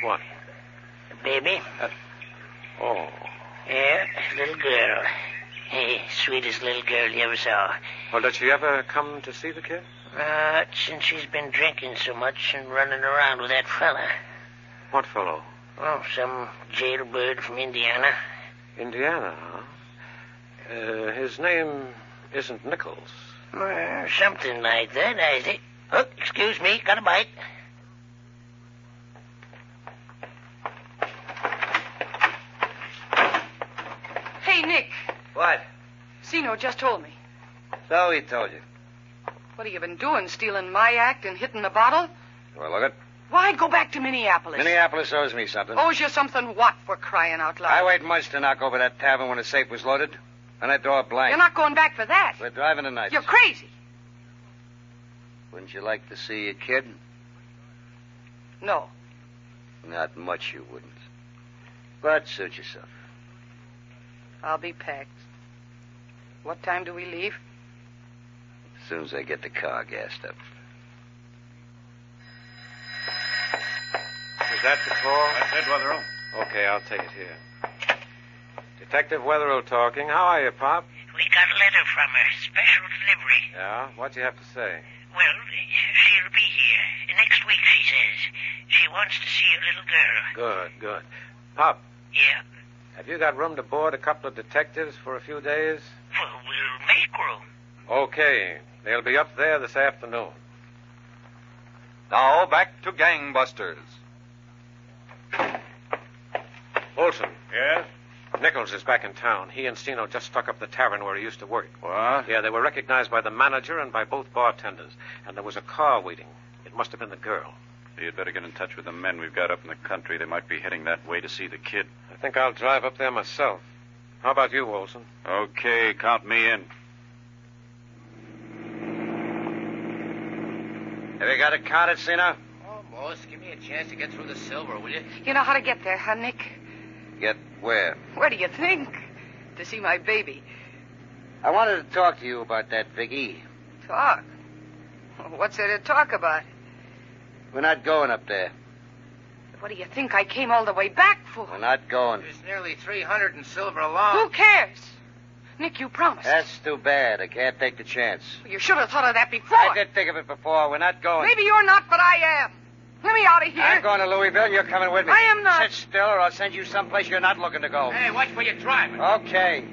What? A baby. Oh. Yeah, little girl. Hey, sweetest little girl you ever saw. Well, did she ever come to see the kid? Since she's been drinking so much and running around with that fella. What fellow? Oh, some jailbird from Indiana. Indiana, huh? His name isn't Nichols. Something like that, I think. Oh, excuse me, got a bite. Hey, Nick. What? Zeno just told me. So he told you. What have you been doing, stealing my act and hitting the bottle? Well, look it. Why go back to Minneapolis? Minneapolis owes me something. Owes you something what, for crying out loud? I wait months to knock over that tavern when the safe was loaded. And I draw a blank. You're not going back for that. We're driving tonight. You're crazy. Wouldn't you like to see your kid? No. Not much you wouldn't. But suit yourself. I'll be packed. What time do we leave? As soon as I get the car gassed up. Is that the call? That's it, Wetherill. Okay, I'll take it here. Detective Wetherill talking. How are you, Pop? We got a letter from her. Special delivery. Yeah? What'd you have to say? Well, she'll be here. Next week, she says. She wants to see a little girl. Good. Pop, Yeah? have you got room to board a couple of detectives for a few days? Well, we'll make room. Okay. They'll be up there this afternoon. Now, back to Gangbusters. Olson. Yes? Nichols is back in town. He and Steno just stuck up the tavern where he used to work. What? Yeah, they were recognized by the manager and by both bartenders. And there was a car waiting. It must have been the girl. You'd better get in touch with the men we've got up in the country. They might be heading that way to see the kid. I think I'll drive up there myself. How about you, Olson? Okay, count me in. Have you got it counted, Cena? Almost. Give me a chance to get through the silver, will you? You know how to get there, huh, Nick? Get where? Where do you think? To see my baby. I wanted to talk to you about that, Vicky. Talk? What's there to talk about? We're not going up there. What do you think I came all the way back for? We're not going. There's nearly 300 in silver alone. Who cares? Nick, you promised. That's too bad. I can't take the chance. You should have thought of that before. I did think of it before. We're not going. Maybe you're not, but I am. Let me out of here. I'm going to Louisville, and you're coming with me. I am not. Sit still, or I'll send you someplace you're not looking to go. Hey, watch where you're driving. Okay.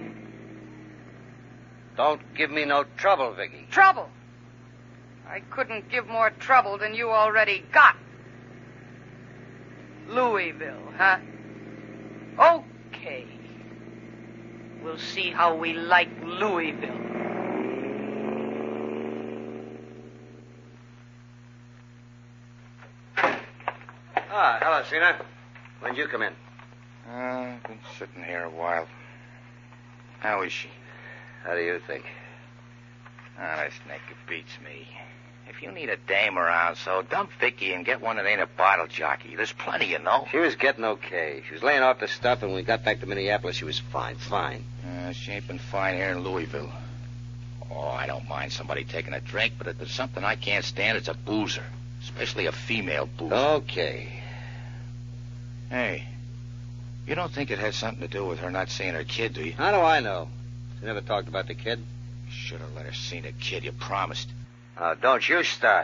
Don't give me no trouble, Vicky. Trouble? I couldn't give more trouble than you already got. Louisville, huh? Okay. We'll see how we like Louisville. Ah, hello, Cena. When'd you come in? I've been sitting here a while. How is she? How do you think? This Nick, it beats me. If you need a dame around, so dump Vicky and get one that ain't a bottle jockey. There's plenty, you know. She was getting okay. She was laying off the stuff, and when we got back to Minneapolis, she was fine. She ain't been fine here in Louisville. Oh, I don't mind somebody taking a drink, but if there's something I can't stand, it's a boozer. Especially a female boozer. Okay. Hey, you don't think it has something to do with her not seeing her kid, do you? How do I know? She never talked about the kid. Should have let her see the kid, you promised. Don't you start.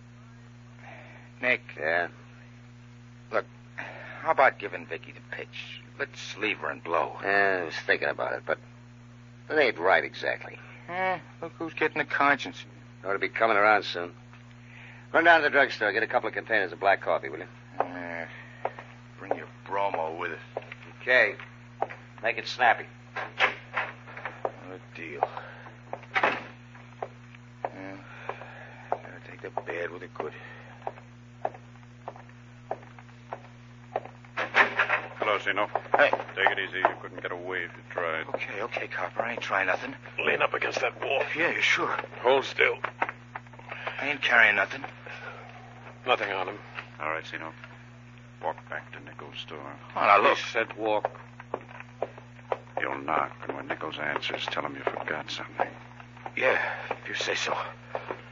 Nick. Yeah? Look, how about giving Vicky the pitch? Let's leave her and blow. Yeah, I was thinking about it, but it ain't right exactly. Look who's getting a conscience. Ought to be coming around soon. Run down to the drugstore. Get a couple of containers of black coffee, will you? Bring your bromo with it. Okay. Make it snappy. Good deal. Gotta take the bad with the good. Hello, Zeno. Hey. Take it easy. You couldn't get away if you tried. Okay, copper. I ain't trying nothing. Lean up against that wall. Yeah, you sure? Hold still. I ain't carrying nothing. Nothing on him. All right, Zeno. Walk back to Nichols' store. Oh, now look. He said walk. You'll knock, and when Nichols answers, tell him you forgot something. Yeah, if you say so.